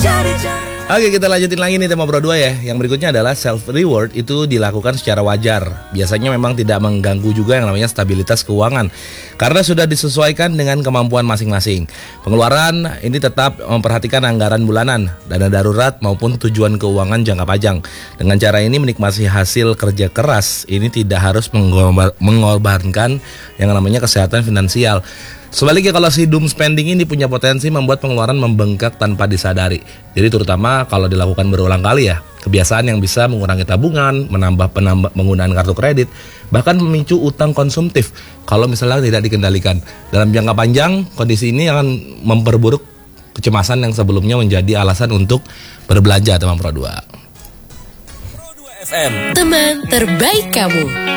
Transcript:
Oke, kita lanjutin lagi nih tema Pro 2 ya. Yang berikutnya adalah self reward itu dilakukan secara wajar. Biasanya memang tidak mengganggu juga yang namanya stabilitas keuangan karena sudah disesuaikan dengan kemampuan masing-masing. Pengeluaran ini tetap memperhatikan anggaran bulanan, dana darurat maupun tujuan keuangan jangka panjang. Dengan cara ini menikmati hasil kerja keras, ini tidak harus mengorbankan yang namanya kesehatan finansial. Sebaliknya kalau si doom spending ini punya potensi membuat pengeluaran membengkak tanpa disadari. Jadi terutama kalau dilakukan berulang kali ya, kebiasaan yang bisa mengurangi tabungan, menambah penggunaan kartu kredit, bahkan memicu utang konsumtif kalau misalnya tidak dikendalikan. Dalam jangka panjang, kondisi ini akan memperburuk kecemasan yang sebelumnya menjadi alasan untuk berbelanja teman Pro 2. Pro 2 FM, teman terbaik kamu.